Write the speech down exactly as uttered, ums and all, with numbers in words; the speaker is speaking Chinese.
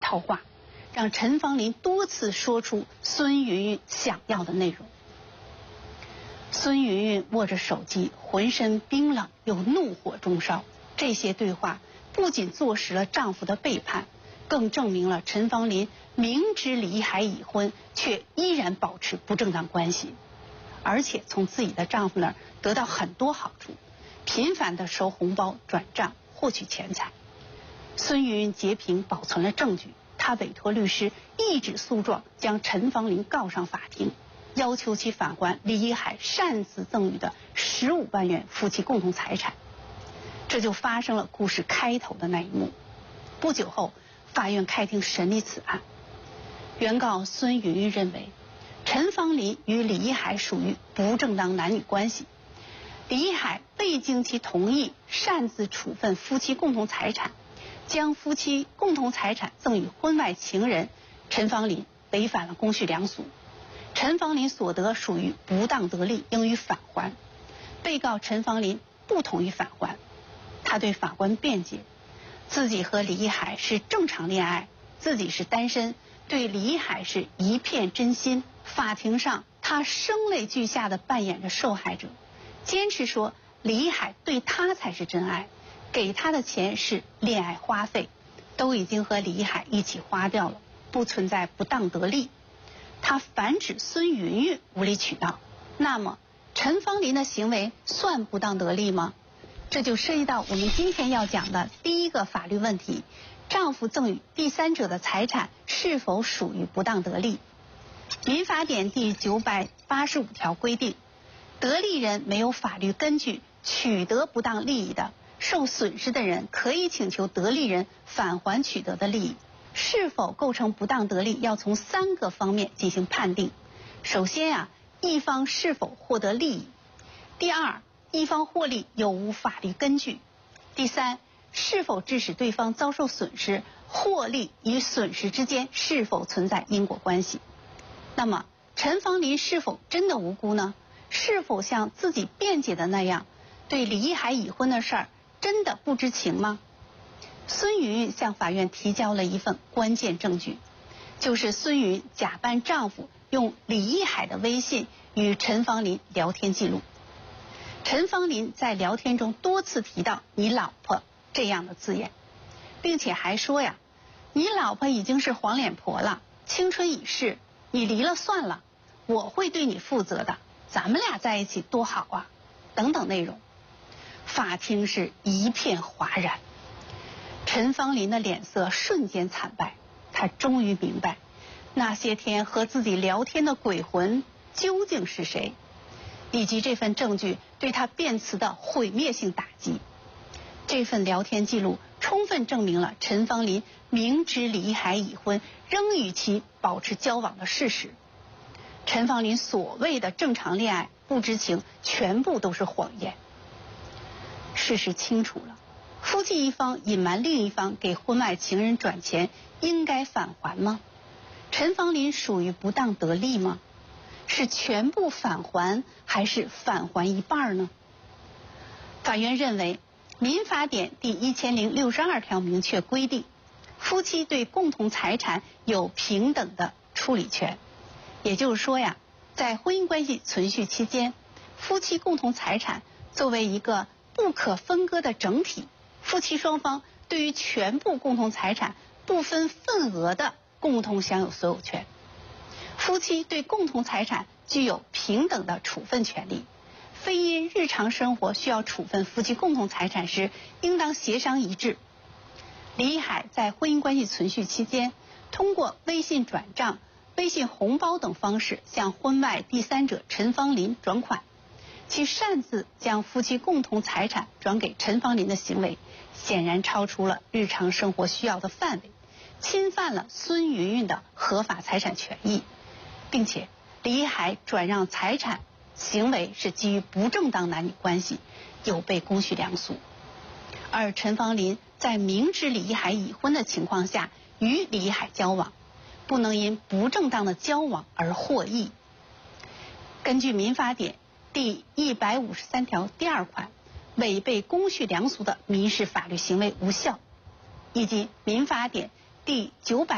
套话，让陈芳林多次说出孙云云想要的内容。孙云云握着手机，浑身冰冷又怒火中烧。这些对话不仅坐实了丈夫的背叛，更证明了陈芳林明知李一海已婚，却依然保持不正当关系，而且从自己的丈夫那儿得到很多好处，频繁地收红包、转账，获取钱财。孙云云截屏保存了证据，她委托律师一纸诉状将陈芳林告上法庭，要求其返还李一海擅自赠予的十五万元夫妻共同财产。这就发生了故事开头的那一幕。不久后，法院开庭审理此案。原告孙云云认为，陈芳林与李一海属于不正当男女关系，李一海未经其同意擅自处分夫妻共同财产，将夫妻共同财产赠与婚外情人陈芳林，违反了公序良俗。陈芳林所得属于不当得利，应予返还。被告陈芳林不同意返还，他对法官辩解，自己和李一海是正常恋爱，自己是单身，对李一海是一片真心。法庭上，他声泪俱下地扮演着受害者，坚持说李一海对他才是真爱，给他的钱是恋爱花费，都已经和李一海一起花掉了，不存在不当得利。他反指孙云云无理取闹。那么陈芳林的行为算不当得利吗？这就涉及到我们今天要讲的第一个法律问题：丈夫赠与第三者的财产是否属于不当得利？民法典第九百八十五条规定，得利人没有法律根据取得不当利益的，受损失的人可以请求得利人返还取得的利益。是否构成不当得利，要从三个方面进行判定。首先啊，一方是否获得利益；第二，一方获利有无法律根据；第三，是否致使对方遭受损失，获利与损失之间是否存在因果关系。那么陈芳林是否真的无辜呢？是否像自己辩解的那样，对李一海已婚的事儿真的不知情吗？孙云云向法院提交了一份关键证据，就是孙云假扮丈夫用李一海的微信与陈芳林聊天记录。陈芳林在聊天中多次提到你老婆这样的字眼，并且还说呀，你老婆已经是黄脸婆了，青春已逝，你离了算了，我会对你负责的，咱们俩在一起多好啊，等等内容。法庭是一片哗然，陈芳林的脸色瞬间惨白，他终于明白，那些天和自己聊天的鬼魂究竟是谁，以及这份证据对他辩词的毁灭性打击。这份聊天记录充分证明了陈芳林明知李一海已婚，仍与其保持交往的事实。陈芳林所谓的正常恋爱、不知情，全部都是谎言。事实清楚了，夫妻一方隐瞒另一方给婚外情人转钱，应该返还吗？陈芳林属于不当得利吗？是全部返还，还是返还一半呢？法院认为，民法典第一千零六十二条明确规定，夫妻对共同财产有平等的处理权。也就是说呀，在婚姻关系存续期间，夫妻共同财产作为一个不可分割的整体，夫妻双方对于全部共同财产不分份额的共同享有所有权。夫妻对共同财产具有平等的处分权利，非因日常生活需要处分夫妻共同财产时，应当协商一致。李一海在婚姻关系存续期间，通过微信转账、微信红包等方式向婚外第三者陈芳林转款，其擅自将夫妻共同财产转给陈芳林的行为，显然超出了日常生活需要的范围，侵犯了孙云云的合法财产权益，并且李一海转让财产行为是基于不正当男女关系，有悖公序良俗。而陈芳林在明知李一海已婚的情况下与李一海交往，不能因不正当的交往而获益。根据民法典第一百五十三条第二款，违背公序良俗的民事法律行为无效，以及民法典第九百